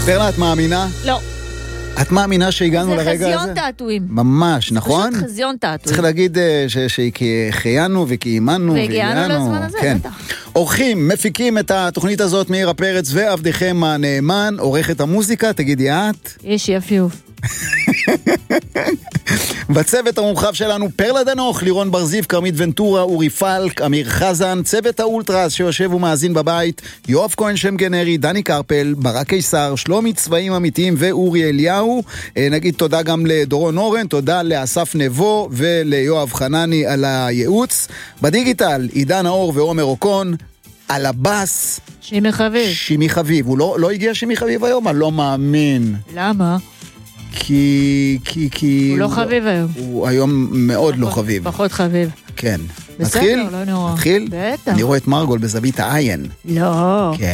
פרלה, את מאמינה? לא. את מאמינה שהגענו לרגע הזה? זה חזיון תעתועים. ממש, נכון? פשוט חזיון תעתועים. צריך להגיד שהחיינו וכיימנו והגיענו לזמן הזה, כן. בטח. עורכים, מפיקים את התוכנית הזאת מאיר הפרץ ועבדכם הנאמן, עורכת המוזיקה, תגידי את? יש יפיוף. בצוות המורחב שלנו פרלה דנוך, לירון ברזיב, קרמית ונטורה, אורי פלק, אמיר חזן, צוות האולטרס שיושב ומאזין בבית, יואב כהן שם גנרי, דני קרפל, ברק קיסר, שלומי צבעים אמיתיים ואורי אליהו. נגיד תודה גם לדורון אורן, תודה לאסף נבו וליואב חנני על הייעוץ. בדיגיטל עידן האור ועומר אוקון, על הבאס שימי חביב. שימי חביב. הוא לא הגיע שימי חביב היום? אני לא מאמין. למה? כי... הוא לא חביב היום. הוא היום מאוד לא חביב. פחות חביב. כן. בסדר, נתחיל? לא נורא. נתחיל? בטח. אני רואה את מרגול בזווית העין. לא. כן.